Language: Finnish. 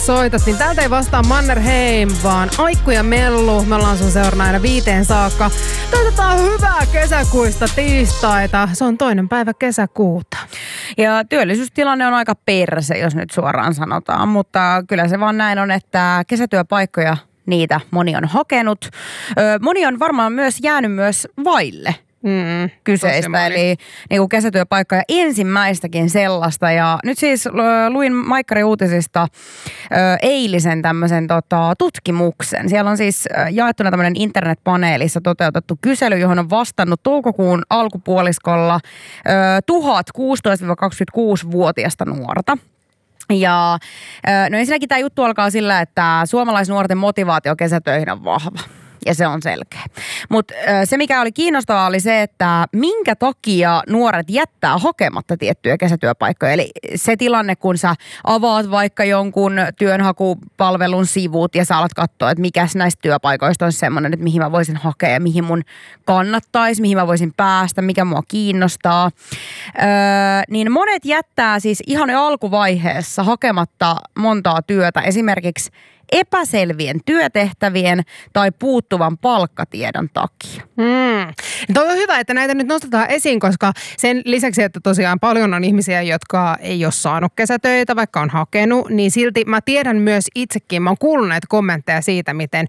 soitat, niin täältä ei vastaa Mannerheim, vaan Aikku ja Mellu. Me ollaan sun seurana aina 5 saakka. Toivotetaan hyvää kesäkuista tiistaita. Se on 2. päivä kesäkuuta. Ja työllisyystilanne on aika perse, jos nyt suoraan sanotaan, mutta kyllä se vaan näin on, että kesätyöpaikkoja niitä moni on hakenut. Moni on varmaan myös jäänyt myös vaille kyseistä, eli niin kuin kesätyöpaikkaa ja ensimmäistäkin sellaista. Ja nyt siis luin Maikkari uutisista eilisen tämmöisen tutkimuksen. Siellä on siis jaettuna tämmöinen internetpaneelissa toteutettu kysely, johon on vastannut toukokuun alkupuoliskolla 1000 16-26-vuotiaista nuorta. Ja no ensinnäkin tämä juttu alkaa sillä, että suomalaisnuorten motivaatio kesätöihin on vahva. Ja se on selkeä. Mutta se, mikä oli kiinnostavaa, oli se, että minkä takia nuoret jättää hakematta tiettyjä kesätyöpaikkoja. Eli se tilanne, kun sä avaat vaikka jonkun työnhakupalvelun sivut ja sä alat katsoa, että mikäs näistä työpaikoista on semmoinen, että mihin mä voisin hakea ja mihin mun kannattaisi, mihin mä voisin päästä, mikä mua kiinnostaa. Niin monet jättää siis ihan jo alkuvaiheessa hakematta montaa työtä, esimerkiksi epäselvien työtehtävien tai puuttuvan palkkatiedon takia. Toi on hyvä, että näitä nyt nostetaan esiin, koska sen lisäksi, että tosiaan paljon on ihmisiä, jotka ei ole saanut kesätöitä, vaikka on hakenut, niin silti mä tiedän myös itsekin, mä oon kuullut näitä kommentteja siitä, miten